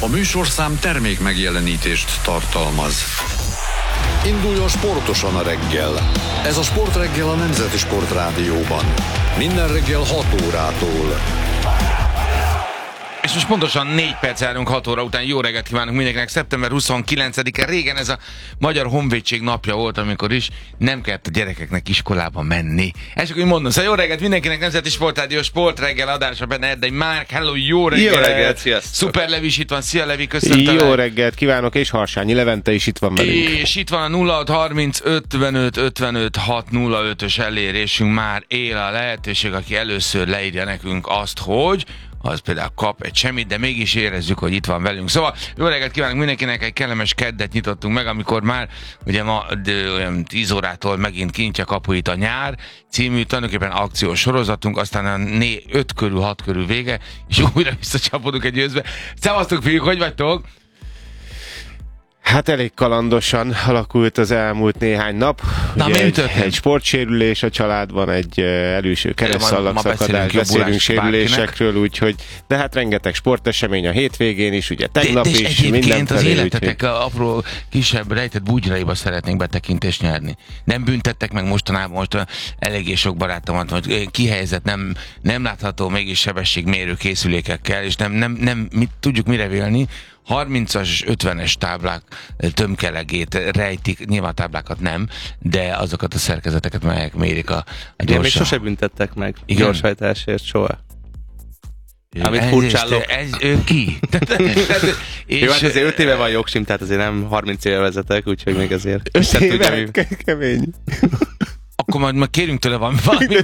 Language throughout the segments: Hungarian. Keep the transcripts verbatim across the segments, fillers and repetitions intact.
A műsorszám termék megjelenítést tartalmaz. Induljon sportosan a reggel. Ez a Sportreggel a Nemzeti Sportrádióban. Minden reggel hat órától. És most pontosan négy perc állunk hat óra után. Jó reggelt kívánunk mindenkinek. Szeptember huszonkilencedike. Régen ez a Magyar Honvédség napja volt, amikor is nem kellett a gyerekeknek iskolába menni. Ez csak úgy mondom. Szóval jó reggelt mindenkinek. Nemzeti Sportrádió Sportreggel adása benne Erdei Márk. Hello, jó reggelt. Jó reggelt, sziasztok. Szuper Levi is itt van. Szia Levi, köszöntelek. Jó reggelt kívánok, és Harsányi Levente is itt van velünk. És itt van a nulla hat harminc ötvenöt ötvenöt hat nulla ötös elérésünk. Már él a lehetőség, aki először leírja nekünk azt, hogy az például kap egy semmit, de mégis érezzük, hogy itt van velünk. Szóval jó reggelt kívánok mindenkinek, egy kellemes keddet nyitottunk meg, amikor már ugye ma de, olyan tíz órától megint kinyitja kapuit a nyár című tulajdonképpen akciós sorozatunk, aztán a né, öt körül, hat körül vége, és újra visszacsapodunk egy győzbe. Szevasztok fiúk, hogy vagytok? Hát elég kalandosan alakult az elmúlt néhány nap. Na, mi egy, történt? egy sportsérülés a családban, egy uh, előső keresztszalagszakadás, beszélünk sérülésekről, úgyhogy, de hát rengeteg sportesemény a hétvégén is, ugye tegnap de, de is, egyébként az életetek úgyhogy... apró, kisebb rejtett bugyraiba szeretnénk betekintést nyerni. Nem büntettek meg mostanában, most eléggé sok barátomat, hogy kihelyezett, nem, nem látható mégis sebességmérő készülékekkel, és nem, nem, nem mit, tudjuk mire vélni, harmincas és ötvenes táblák tömkelegét rejtik, nyilván táblákat nem, de azokat a szerkezeteket, melyek mérik a, a gyorsan. Még sose büntettek meg gyorshajtásért soha. Amit furcsálló. Ez ő ki? és jó, hát azért öt éve van jogsim, tehát azért nem harminc éve vezetek, úgyhogy még azért összetudja. Kemény. Akkor majd, majd kérünk tőle valami, valami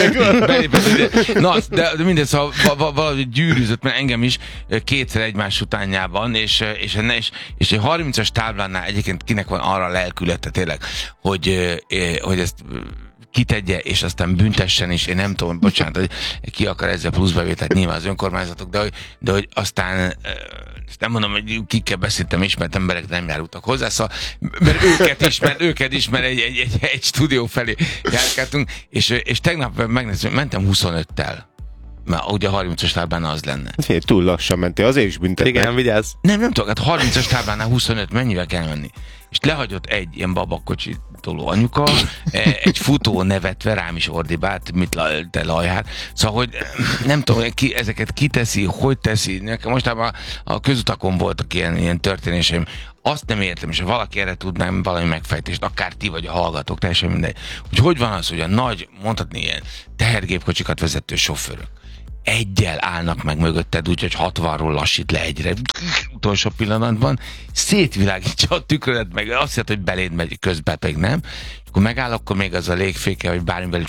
belépet. Na, de, de mindegy, szóval valahogy gyűrűzött, mert engem is kétszer egymás utánjában, és, és, és, és egy harmincas táblánál egyébként kinek van arra lelkülete tényleg, hogy, hogy ezt kitegye, és aztán büntessen is, én nem tudom, bocsánat, hogy ki akar ezzel pluszbevételt, nyilván az önkormányzatok, de hogy, de hogy aztán nem mondom, hogy kikkel beszéltem, ismert emberek nem járultak hozzá, szóval, mert őket ismer, őket ismer egy, egy, egy, egy stúdió felé járkáltunk, és, és tegnap megnéztem, mentem huszonöttel. Mert ugye a harmincas táblánál az lenne. Fél, túl lassan mentél, azért is büntetnek. Igen, vigyázz. Nem, nem tudok, hát harmincas táblánál huszonöt, mennyivel kell menni? És lehagyott egy ilyen babakocsi toló anyuka, egy futó nevetve rám is ordibált, mit te lajhát. Szóval, hogy nem tudom, ki, ezeket kiteszi, hogy teszi. Nekem mostában a közutakon voltak ilyen, ilyen történéseim. Azt nem értem, és ha valaki erre tudnám valami megfejtést, akár ti vagy a hallgatók, teljesen mindegy. Hogy hogy van az, hogy a nagy, mondhatni ilyen tehergépkocsikat vezető sofőrök egyel állnak meg mögötted, úgyhogy hatvanról lassít le egyre, utolsó pillanatban, szétvilágítja a tükrödet, meg azt jelenti, hogy beléd megy, közben pedig nem, és akkor megáll, akkor még az a légféke, hogy bármivel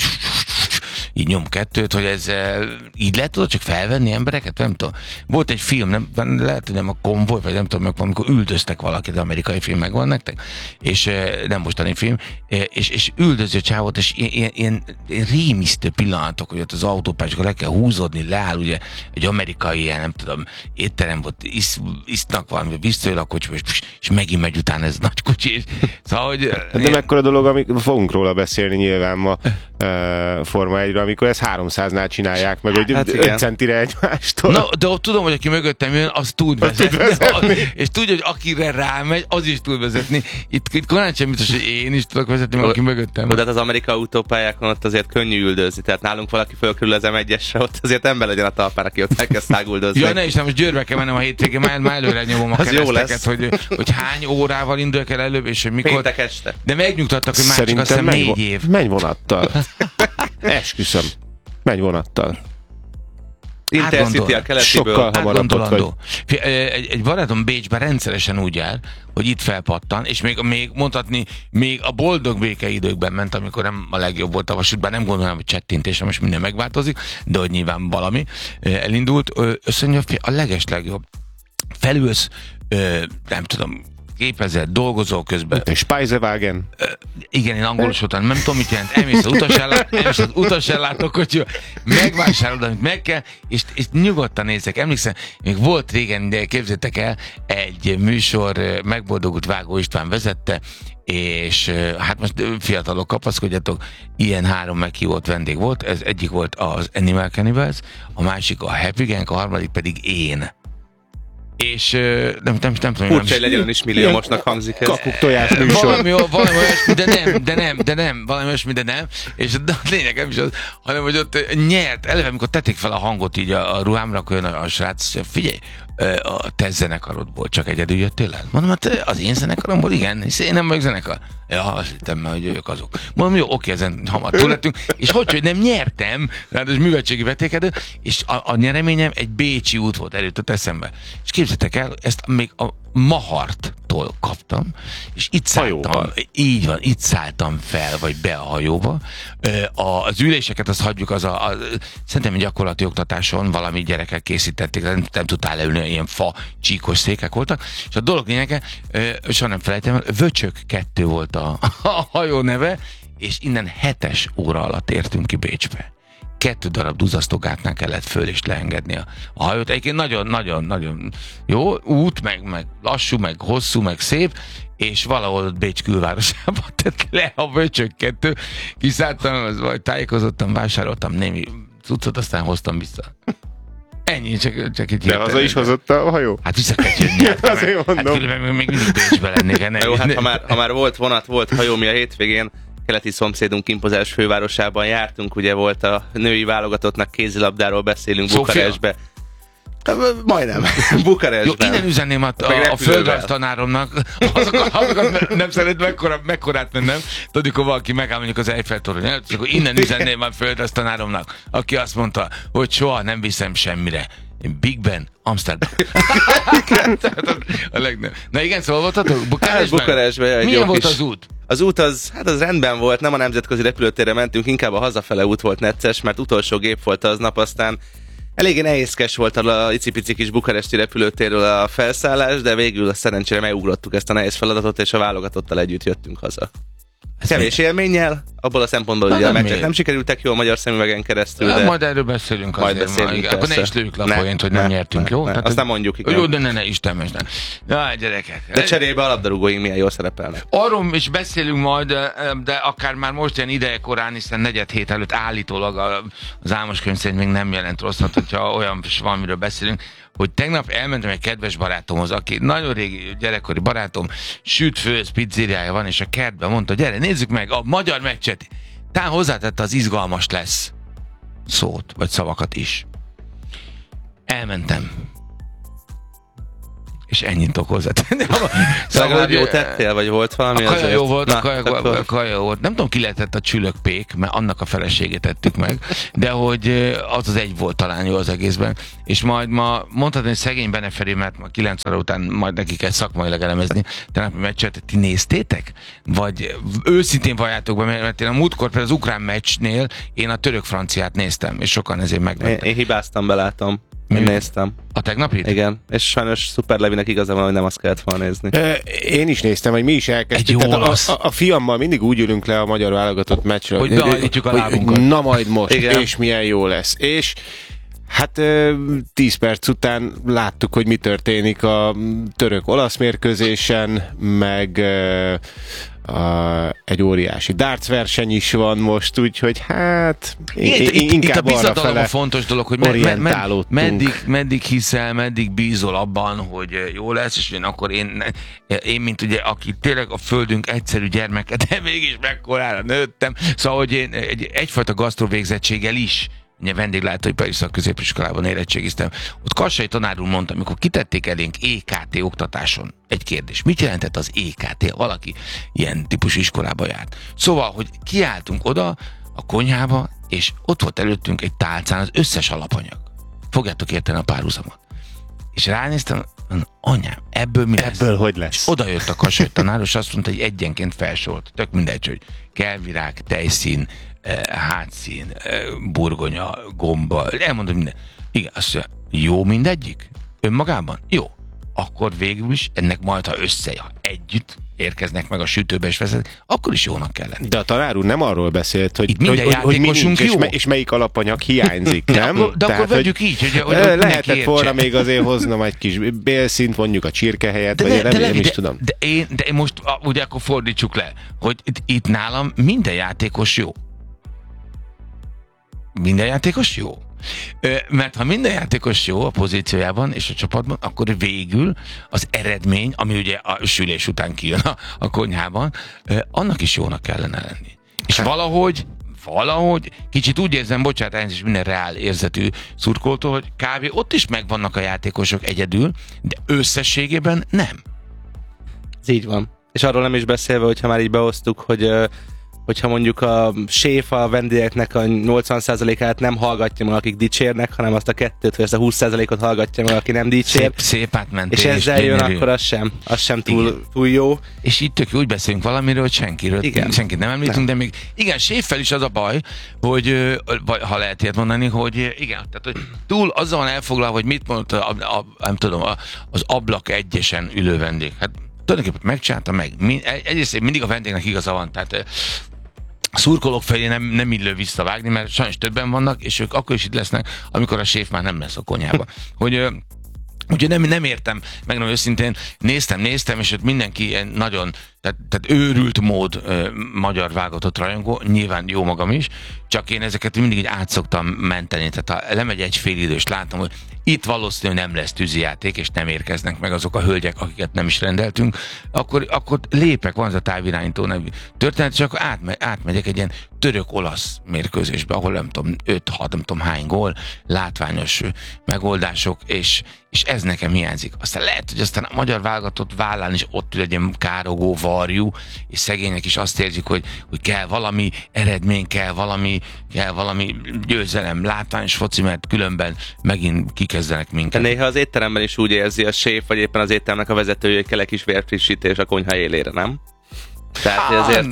így nyom kettőt, hogy ez így lehet tudod csak felvenni embereket, nem tudom. Volt egy film, nem, lehet, hogy nem a Konvoj, vagy nem tudom, amikor üldöztek valakit, amerikai film megvan nektek, és nem mostani film, és, és üldöző csávot, és ilyen, ilyen, ilyen rémisztő pillanatok, hogy ott az autópályáskor le kell húzódni, leáll ugye egy amerikai ilyen, nem tudom, étterem volt, isz, isznak valami, visszajön a kocsi, és, és megint megy utána ez nagy kocsi, és, szóval, hogy... De ilyen... mekkora dolog, amikor fogunk róla beszélni nyilván ma uh, Forma egyről, amikor ezt háromszáznál csinálják meg, hogy hát öt centire egymástól. Na, de ott tudom, hogy aki mögöttem jön, az tud vezetni. Tud vezetni. És tudja, hogy akire rámegy, az is tud vezetni. Itt, itt korán sem biztos, hogy én is tudok vezetni, mert aki mögöttem. De hát az amerikai autópályákon ott azért könnyű üldözni. Tehát nálunk valaki fölkerül az em egyesre, ott azért ember legyen a talpán, aki ott elkezd száguldozni. Ja, ne is, nem, most Győrbe kell mennem a hétvégén, már, már előre nyomom a kereszteket, hogy, hogy hány órával indulok el előbb, és hogy mikor. Péntek este. De megnyugtattak, hogy már csak azt hiszem négy év. Menj vonattal. Esküszöm. Menj vonattal. Intercity a keletiből. Sokkal hamarabb ott vagy. Egy, egy barátom Bécsben rendszeresen úgy jár, hogy itt felpattan, és még, még mondhatni, még a boldog békeidőkben ment, amikor nem a legjobb volt a vasút, bár nem gondolom, hogy csettintésre most minden megváltozik, de hogy nyilván valami elindult. Azt mondja, a legeslegjobb. Felülsz, nem tudom, gépezett, dolgozó közben. És Speisewagen. Igen, én angolos voltam, nem tudom, mit jelent. Elmész az utasellátó, utasellátó hogy megvásárolod, amit meg kell, és, és nyugodtan nézzek. Emlékszem, még volt régen, de képzeljétek el, egy műsor, Megboldogult Vágó István vezette, és hát most fiatalok, kapaszkodjatok, ilyen három meghívott vendég volt, ez egyik volt az Animal Cannibals, a másik a Happy Gang, a harmadik pedig én. és nem, nem, nem tudom... Furcsa, hogy legyen is milliómosnak hangzik ez. Kakuk tojás műsor. Valami, valami olyasmi, de nem, de nem, de nem, valami olyasmi, de nem, és a lényeg nem is az, hanem hogy ott nyert, eleve amikor tették fel a hangot így a, a ruhámra, akkor jön a, a srác, figyelj, a te zenekarodból csak egyedül jöttél el? Mondom, hát az én zenekaromból igen, hisz én nem vagyok zenekar. Ja, azt hittem már, hogy ők azok. Mondom, jó, oké, ezen hamar túl lettünk, és hogy, hogy nem nyertem, ráadásul műveltségi vetékedő, és a, a nyereményem egy bécsi út volt, előtt eszembe. És képzeljétek el, ezt még a Maharttól kaptam, és itt szálltam, így van, itt szálltam fel, vagy be a hajóba. Az üléseket azt hagyjuk, az a, a szerintem gyakorlati oktatáson valami gyerekek készítették, nem, nem tudtál leülni, ilyen fa csíkos székek voltak, és a dolog lényege, soha nem felejtem el, Vöcsök kettő volt a, a hajó neve, és innen hetes óra alatt értünk ki Bécsbe. Kettő darab duzasztogátnál kellett föl és leengedni a, a hajót. Egyébként nagyon-nagyon-nagyon jó út, meg, meg lassú, meg hosszú, meg szép, és valahol Bécs külvárosában tett le a Vöcsök kettő. Kiszálltam, vagy tájékozottam, vásároltam némi cuccot, aztán hoztam vissza. Ennyi, csak, csak egy de haza is hozott a hajó? Hát vissza kell jönni. Hát, azért mondom. Hát különben még mindig Bécsbe lennék. Jó, hát ha már, ha már volt vonat, volt hajó, mi a hétvégén keleti szomszédunk Impozás fővárosában jártunk, ugye volt a női válogatottnak kézilabdáról beszélünk Bukarestbe. Majdnem. Bukarestben. Jó, innen üzenném a, a, a földrajz tanáromnak, azokat, azokat nem szeret mekkora, mekkorát mennem, tudod, amikor valaki megáll mondjuk az Eiffel-torony előtt, és akkor innen üzenném a földrajz tanáromnak, aki azt mondta, hogy soha nem viszem semmire. Big Ben, Amsterdam. A legnagyobb. Na igen, szóval voltatok? Bukarestben? Hát Bukarestben. Milyen volt az út? Az út az, hát az rendben volt, nem a nemzetközi repülőtérre mentünk, inkább a hazafele út volt necces, mert utolsó gép volt aznap, aztán eléggé nehézkes volt a icipici kis bukaresti repülőtérről a felszállás, de végül a szerencsére megugrottuk ezt a nehéz feladatot, és a válogatottal együtt jöttünk haza. Ez kevés mi? Élménnyel, abból a szempontból, hogy a meccsek nem sikerültek jó a magyar szemüvegen keresztül, de... Majd erről beszélünk majd azért. Beszélünk Akkor ne is lőjük lapolyént, hogy nem ne, nyertünk, ne, jó? Ne. Tehát azt nem mondjuk, igen. Jó, de ne, ne, Isten most nem. Na, gyerekek. De cserébe a labdarúgóink milyen jól szerepelnek. Arról is beszélünk majd, de akár már most ilyen ideje korán, hiszen negyed hét előtt állítólag az Álmos könyv szerint még nem jelent rosszat, hogyha olyan valamiről beszélünk, hogy tegnap elmentem egy kedves barátomhoz, aki nagyon régi gyerekkori barátom, süt főz pizzériája van, és a kertben mondta, gyere, nézzük meg a magyar meccset. Tán hozzátette az izgalmas lesz szót, vagy szavakat is. Elmentem. És ennyit tudok hozzátenni. Szóval jó tettél, vagy volt valami? A kaja jó volt, Na, a kaja, akkor... a kaja jó volt. Nem tudom, ki lehetett a csülökpék, mert annak a feleségét tettük meg, de hogy az az egy volt talán jó az egészben. És majd ma mondhatni, hogy szegény Beneferi, mert ma kilenc óra után majd neki kell szakmailag elemezni. Tehát a meccset ti néztétek? Vagy őszintén valljátok be, mert én a múltkor például az ukrán meccsnél én a török-franciát néztem, és sokan ezért megvettek. Én, én hibáztam, belátom. Én néztem. A tegnapit? Igen. És sajnos Szuper Levinek igaza van, hogy nem azt kellett volna nézni. Én is néztem, hogy mi is elkezdtük. A, a, a fiammal mindig úgy ülünk le a magyar válogatott meccsről. Hogy beállítjuk a lábunkat. Na majd most, igen. És milyen jó lesz. És hát tíz perc után láttuk, hogy mi történik a török-olasz mérkőzésen, meg a, egy óriási darts verseny is van most, úgyhogy hát itt, in, itt, inkább itt a arra fele a fontos dolog, hogy med, med, med, orientálódtunk. meddig, meddig hiszel, meddig bízol abban, hogy jó lesz, és én akkor én, én mint ugye, aki tényleg a földünk egyszerű gyermeket, de mégis mekkorára nőttem, szóval, hogy én egy, egyfajta gasztrovégzettséggel is ugye vendéglátóipari szakközépiskolában érettségiztem. Ott Kassai tanár úr mondta, amikor kitették elénk é ká té oktatáson egy kérdés. Mit jelentett az é ká té? Valaki ilyen típusú iskolába járt. Szóval, hogy kiálltunk oda a konyhába, és ott volt előttünk egy tálcán az összes alapanyag. Fogjátok érteni a párhuzamot. És ránéztem, anyám, ebből mi lesz? Ebből hogy lesz? És oda jött a Kassai tanár, és azt mondta, hogy egyenként felsorolt. Tök mindegy, hogy kelvirág, tejszín, hátszín, burgonya, gomba, elmondom minden. Igen, azt mondja, jó mindegyik? Önmagában? Jó. Akkor végül is ennek majd, ha össze együtt érkeznek meg a sütőbe és vezetnek, akkor is jónak kell lenni. De a tanár úr nem arról beszélt, hogy, hogy, hogy, hogy mi nincs, és, me, és melyik alapanyag hiányzik, de nem? Akkor, de Tehát, akkor vegyük így, hogy, hogy lehetett volna még azért hoznom egy kis bélszint, mondjuk a csirke helyett, de vagy de, nem, de, nem is de, tudom. De én, de én most ugye akkor fordítsuk le, hogy itt, itt nálam minden játékos jó. Minden játékos jó. Mert ha minden játékos jó a pozíciójában és a csapatban, akkor végül az eredmény, ami ugye a sülés után kijön a, a konyhában, annak is jónak kellene lenni. És valahogy valahogy, kicsit úgy érzem, bocsánat, ez is minden reál érzetű szurkoltól, hogy kb. Ott is megvannak a játékosok egyedül, de összességében nem. Ez így van. És arról nem is beszélve, hogyha már így beosztuk, hogy hogyha mondjuk a séf a vendégeknek a nyolcvan százalékát nem hallgatja meg, akik dicsérnek, hanem azt a kettőt, vagy azt a húsz százalékot hallgatja meg, aki nem dicsér. Szép, szép átmentés. És ezzel jön, akkor az sem, az sem túl, túl jó. És itt tök úgy beszélünk valamiről, hogy senkiről, igen. senkit nem említünk, nem. De még igen, séffel is az a baj, hogy ha lehet ilyet mondani, hogy igen, tehát hogy túl azzal van elfoglalva, hogy mit mondott a, a, a, nem tudom, a, az ablak egyesen ülő vendég. Hát tulajdonképpen megcsinálta meg. Egyrészt mindig a vendégnek igaza van, tehát a szurkolók felé nem, nem illő visszavágni, mert sajnos többen vannak, és ők akkor is itt lesznek, amikor a séf már nem lesz a konyhába. Hogy ugye nem, nem értem, megmondom őszintén, néztem, néztem, és ott mindenki nagyon, tehát, tehát őrült mód ö, magyar válogatott rajongó, nyilván jó magam is, csak én ezeket mindig így át szoktam menteni, tehát ha lemegy egy fél idő, és látom, hogy itt valószínűleg nem lesz tűzijáték, és nem érkeznek meg azok a hölgyek, akiket nem is rendeltünk, akkor, akkor lépek, van az a távirányító nevű történet, és akkor átme, átmegyek egy ilyen török-olasz mérkőzésbe, ahol nem tudom, öt-hat, nem tudom hány gól, látványos megoldások, és, és ez nekem hiányzik. Aztán lehet, hogy aztán a magyar válogatott vállán is ott ül egy ilyen károgó varjú, és szegények is azt érzik, hogy, hogy kell valami eredmény, kell valami, kell valami győzelem, látványos foci, mert különben megint kikezdenek minket. De néha az étteremben is úgy érzi a séf, vagy éppen az étteremnek a vezetője, hogy kell egy kis vérfrissítés a konyha élére, nem? Tehát ezért...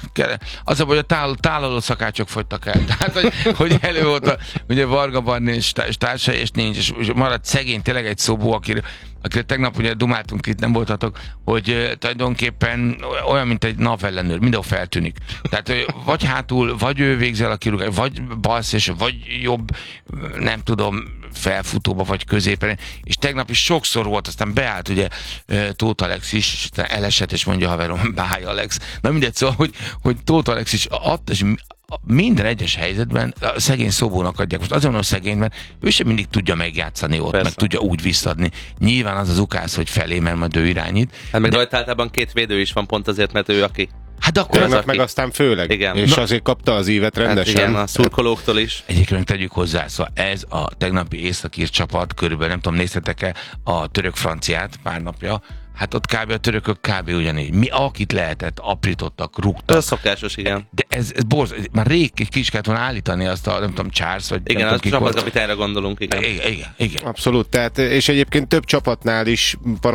Az a baj, a tál, tálaló szakácsok fogytak el. Tehát, hogy, hogy elő volt a, ugye Varga Barni és társai, és nincs, és maradt szegény, tényleg egy szobó, akire, akire tegnap ugye dumáltunk, itt nem voltatok, hogy uh, tulajdonképpen olyan, mint egy navellenőr, mindenhol feltűnik. Tehát hogy vagy hátul, vagy ő végzel a kirúgást, vagy balszés, vagy jobb, nem tudom, felfutóba, vagy középen, és tegnap is sokszor volt, aztán beállt ugye Tóth Alex is, és elesett, és mondja haverom, báj Alex. Na mindegy, szóval, hogy, hogy Tóth Alex is adta, és minden egyes helyzetben a szegény Szobónak adják. Most azért mondom szegény, mert ő sem mindig tudja megjátszani ott, persze, meg tudja úgy visszadni. Nyilván az az ukász, hogy felé, mert majd ő irányít. Hát meg de... rajta általában két védő is van pont azért, mert ő aki. Hát akkor az, aki... meg aztán főleg. Igen. És na, azért kapta az ívet rendesen. Hát igen, a szurkolóktól is. Egyébként tegyük hozzá, szóval ez a tegnapi északír csapat, körülbelül nem tudom, néztetek-e a török-franciát pár napja, hát ott kb. A törökök kb. Ugyanígy. Mi akit lehetett, aprítottak, rúgtak. Ez szokásos, igen. De ez, ez borz, már rég ki is kellett volna állítani azt a, nem tudom, Charles, vagy igen, nem az csapatkapitányra gondolunk, igen. Igen, igen, igen. Abszolút, tehát, és egyébként több csapatnál is